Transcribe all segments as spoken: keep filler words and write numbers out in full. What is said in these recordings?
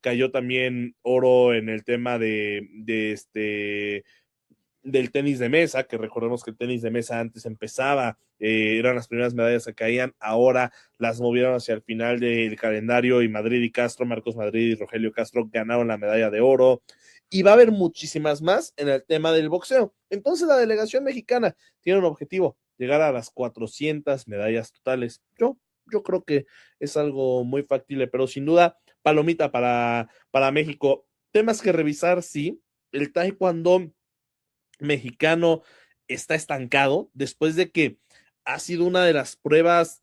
cayó también oro en el tema de, de este... del tenis de mesa, que recordemos que el tenis de mesa antes empezaba, eh, eran las primeras medallas que caían, ahora las movieron hacia el final del calendario y Madrid y Castro, Marcos Madrid y Rogelio Castro ganaron la medalla de oro, y va a haber muchísimas más en el tema del boxeo. Entonces la delegación mexicana tiene un objetivo, llegar a las cuatrocientas medallas totales. Yo, yo creo que es algo muy factible, pero sin duda, palomita para, para México. Temas que revisar, sí, el taekwondo mexicano está estancado después de que ha sido una de las pruebas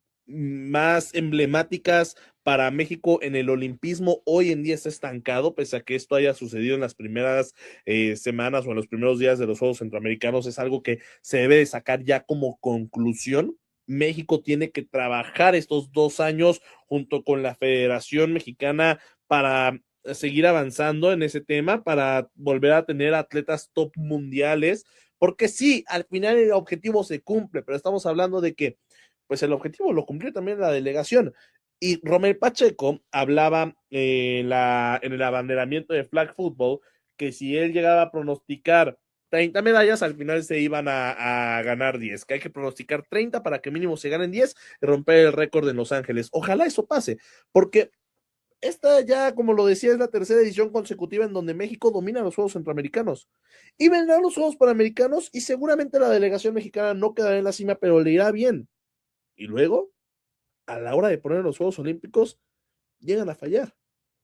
más emblemáticas para México en el olimpismo. Hoy en día está estancado, pese a que esto haya sucedido en las primeras eh, semanas o en los primeros días de los Juegos Centroamericanos. Es algo que se debe de sacar ya como conclusión. México tiene que trabajar estos dos años junto con la Federación Mexicana para seguir avanzando en ese tema, para volver a tener atletas top mundiales, porque sí, al final el objetivo se cumple, pero estamos hablando de que pues el objetivo lo cumplió también la delegación. Y Romel Pacheco hablaba eh, en, la, en el abanderamiento de flag football que si él llegaba a pronosticar treinta medallas, al final se iban a, a ganar diez, que hay que pronosticar treinta para que mínimo se ganen diez y romper el récord en Los Ángeles. Ojalá eso pase, porque esta ya, como lo decía, es la tercera edición consecutiva en donde México domina los Juegos Centroamericanos. Y vendrán los Juegos Panamericanos y seguramente la delegación mexicana no quedará en la cima, pero le irá bien. Y luego, a la hora de poner los Juegos Olímpicos, llegan a fallar.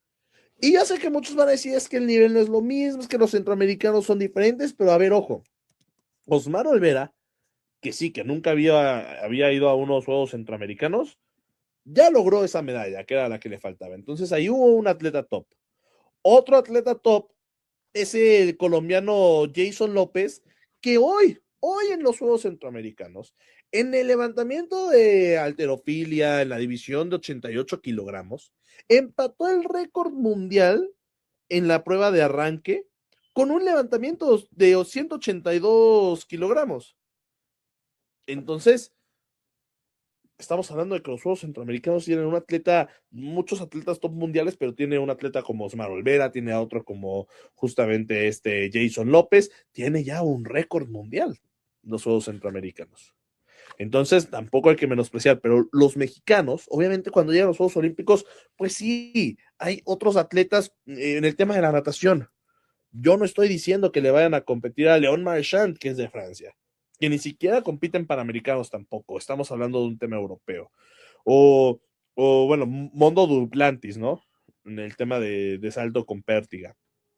Y ya sé que muchos van a decir es que el nivel no es lo mismo, es que los centroamericanos son diferentes, pero a ver, ojo, Osmar Olvera, que sí, que nunca había, había ido a unos Juegos Centroamericanos, ya logró esa medalla, que era la que le faltaba. Entonces ahí hubo un atleta top. Otro atleta top es el colombiano Jason López, que hoy, hoy en los Juegos Centroamericanos, en el levantamiento de halterofilia, en la división de ochenta y ocho kilogramos, empató el récord mundial en la prueba de arranque con un levantamiento de ciento ochenta y dos kilogramos. Entonces, estamos hablando de que los Juegos Centroamericanos tienen un atleta, muchos atletas top mundiales, pero tiene un atleta como Osmar Olvera, tiene a otro como justamente este Jason López, tiene ya un récord mundial los Juegos Centroamericanos. Entonces, tampoco hay que menospreciar, pero los mexicanos, obviamente cuando llegan los Juegos Olímpicos, pues sí, hay otros atletas en el tema de la natación. Yo no estoy diciendo que le vayan a competir a León Marchand, que es de Francia, que ni siquiera compiten panamericanos tampoco, estamos hablando de un tema europeo. O, o bueno, Mondo Duplantis, ¿no? En el tema de, de salto con pértiga.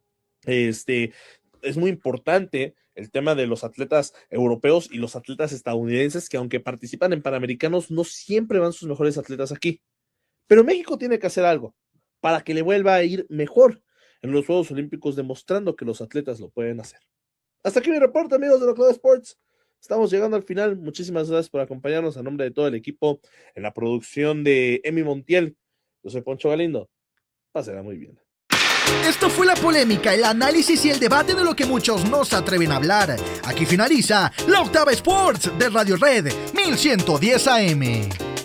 Este, es muy importante el tema de los atletas europeos y los atletas estadounidenses, que aunque participan en panamericanos, no siempre van sus mejores atletas aquí. Pero México tiene que hacer algo para que le vuelva a ir mejor en los Juegos Olímpicos, demostrando que los atletas lo pueden hacer. Hasta aquí mi reporte, amigos de la Clave Sports. Estamos llegando al final. Muchísimas gracias por acompañarnos a nombre de todo el equipo en la producción de Emi Montiel. Yo soy Poncho Galindo. Pásenla muy bien. Esto fue la polémica, el análisis y el debate de lo que muchos no se atreven a hablar. Aquí finaliza la Octava Sports de Radio Red mil ciento diez A M.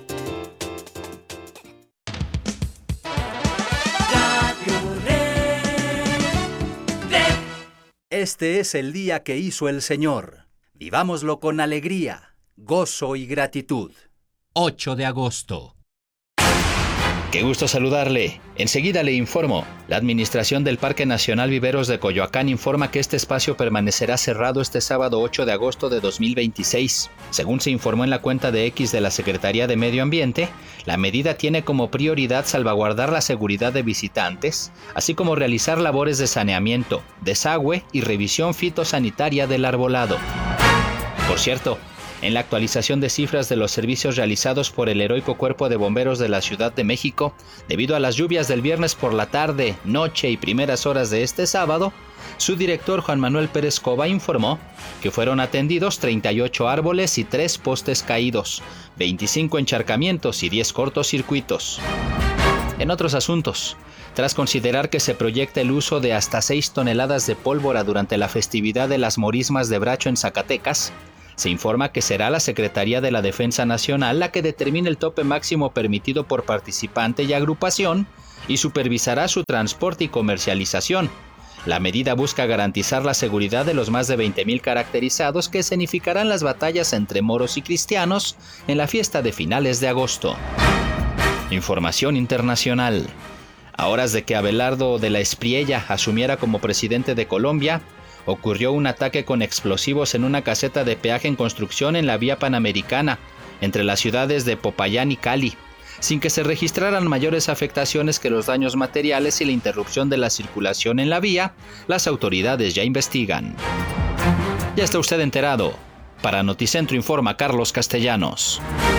Este es el día que hizo el Señor. Vivámoslo con alegría, gozo y gratitud. ocho de agosto. Qué gusto saludarle. Enseguida le informo. La Administración del Parque Nacional Viveros de Coyoacán informa que este espacio permanecerá cerrado este sábado ocho de agosto de dos mil veintiséis. Según se informó en la cuenta de X de la Secretaría de Medio Ambiente, la medida tiene como prioridad salvaguardar la seguridad de visitantes, así como realizar labores de saneamiento, desagüe y revisión fitosanitaria del arbolado. Por cierto, en la actualización de cifras de los servicios realizados por el heroico Cuerpo de Bomberos de la Ciudad de México, debido a las lluvias del viernes por la tarde, noche y primeras horas de este sábado, su director Juan Manuel Pérez Cova informó que fueron atendidos treinta y ocho árboles y tres postes caídos, veinticinco encharcamientos y diez cortocircuitos. En otros asuntos, tras considerar que se proyecta el uso de hasta seis toneladas de pólvora durante la festividad de las Morismas de Bracho en Zacatecas, Se informa que será la Secretaría de la Defensa Nacional la que determine el tope máximo permitido por participante y agrupación y supervisará su transporte y comercialización. La medida busca garantizar la seguridad de los más de veinte mil caracterizados que escenificarán las batallas entre moros y cristianos en la fiesta de finales de agosto. Información internacional. A horas de que Abelardo de la Espriella asumiera como presidente de Colombia, ocurrió un ataque con explosivos en una caseta de peaje en construcción en la vía panamericana, entre las ciudades de Popayán y Cali, sin que se registraran mayores afectaciones que los daños materiales y la interrupción de la circulación en la vía. Las autoridades ya investigan. Ya está usted enterado. Para Noticentro informa Carlos Castellanos.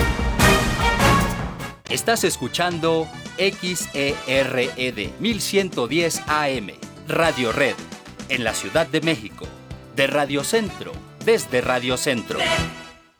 Estás escuchando X E R E D mil ciento diez A M, Radio Red, en la Ciudad de México, de Radio Centro, desde Radio Centro.